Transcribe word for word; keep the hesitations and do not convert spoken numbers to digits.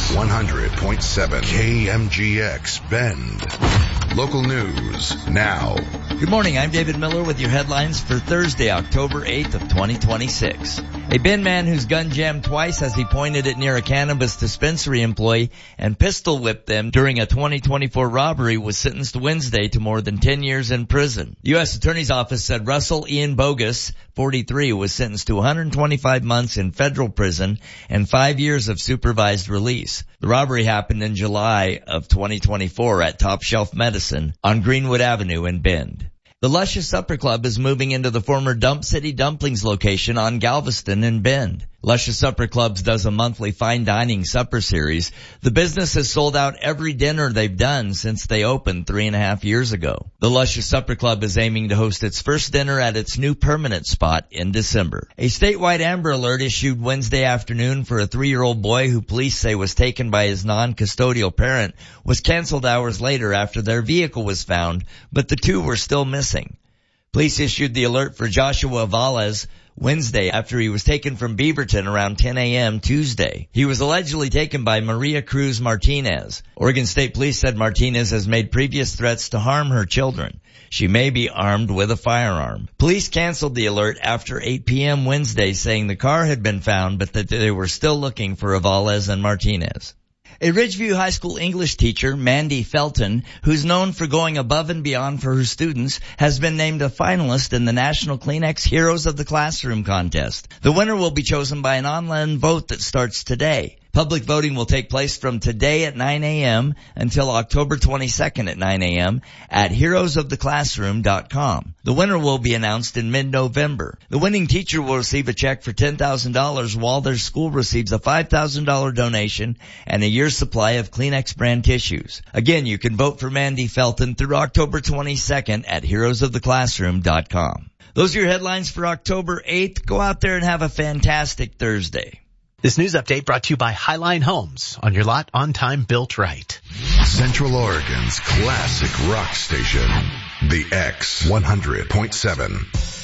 one hundred point seven K M G X Bend. Local news now. Good morning, I'm David Miller with your headlines for Thursday, October eighth of twenty twenty-six. A Bend man whose gun jammed twice as he pointed it near a cannabis dispensary employee and pistol whipped them during a twenty twenty-four robbery was sentenced Wednesday to more than ten years in prison. The U S Attorney's Office said Russell Ian Bogus, forty-three, was sentenced to one hundred twenty-five months in federal prison and five years of supervised release. The robbery happened in July of twenty twenty-four at Top Shelf Medicine on Greenwood Avenue in Bend. The Luscious Supper Club is moving into the former Dump City Dumplings location on Galveston in Bend. Luscious Supper Clubs does a monthly fine dining supper series. The business has sold out every dinner they've done since they opened three and a half years ago. The Luscious Supper Club is aiming to host its first dinner at its new permanent spot in December. A statewide Amber Alert issued Wednesday afternoon for a three-year-old boy who police say was taken by his non-custodial parent was canceled hours later after their vehicle was found, but the two were still missing. Police issued the alert for Joshua Valles Wednesday after he was taken from Beaverton around ten a.m. Tuesday. He was allegedly taken by Maria Cruz Martinez. Oregon State Police said Martinez has made previous threats to harm her children. She may be armed with a firearm. Police canceled the alert after eight p.m. Wednesday, saying the car had been found but that they were still looking for Valles and Martinez. A Ridgeview High School English teacher, Mandy Felton, who's known for going above and beyond for her students, has been named a finalist in the National Kleenex Heroes of the Classroom contest. The winner will be chosen by an online vote that starts today. Public voting will take place from today at nine a.m. until October twenty-second at nine a.m. at heroes of the classroom dot com. The winner will be announced in mid-November. The winning teacher will receive a check for ten thousand dollars while their school receives a five thousand dollars donation and a year's supply of Kleenex brand tissues. Again, you can vote for Mandy Felton through October twenty-second at heroes of the classroom dot com. Those are your headlines for October eighth. Go out there and have a fantastic Thursday. This news update brought to you by Highline Homes. On your lot, on time, built right. Central Oregon's classic rock station, The X one hundred point seven.